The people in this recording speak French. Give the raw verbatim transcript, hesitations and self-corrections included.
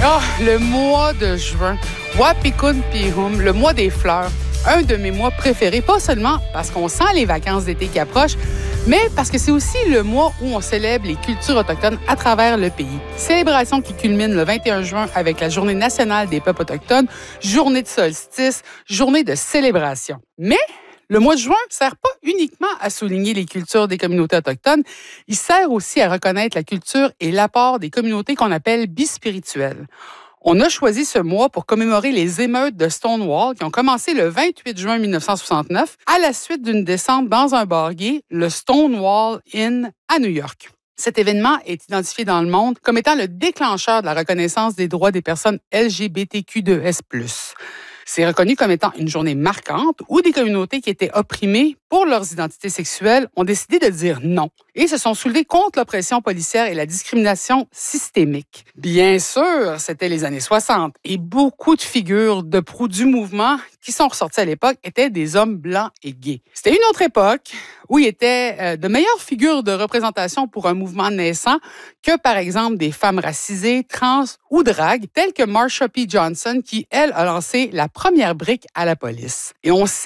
Ah, le mois de juin. Wapikun Pihum, le mois des fleurs. Un de mes mois préférés, pas seulement parce qu'on sent les vacances d'été qui approchent, mais parce que c'est aussi le mois où on célèbre les cultures autochtones à travers le pays. Célébration qui culmine le vingt et un juin avec la Journée nationale des peuples autochtones, journée de solstice, journée de célébration. Mais le mois de juin ne sert pas uniquement à souligner les cultures des communautés autochtones, il sert aussi à reconnaître la culture et l'apport des communautés qu'on appelle bispirituelles. On a choisi ce mois pour commémorer les émeutes de Stonewall qui ont commencé le vingt-huit juin mille neuf cent soixante-neuf à la suite d'une descente dans un bar gay, le Stonewall Inn à New York. Cet événement est identifié dans le monde comme étant le déclencheur de la reconnaissance des droits des personnes L G B T Q deux S plus. C'est reconnu comme étant une journée marquante où des communautés qui étaient opprimées pour leurs identités sexuelles ont décidé de dire non et se sont soulevées contre l'oppression policière et la discrimination systémique. Bien sûr, c'était les années soixante et beaucoup de figures de proue du mouvement qui sont ressorties à l'époque étaient des hommes blancs et gays. C'était une autre époque où il y était euh, de meilleures figures de représentation pour un mouvement naissant que, par exemple, des femmes racisées, trans ou drague, telles que Marsha P. Johnson qui, elle, a lancé la première brique à la police. Et on sait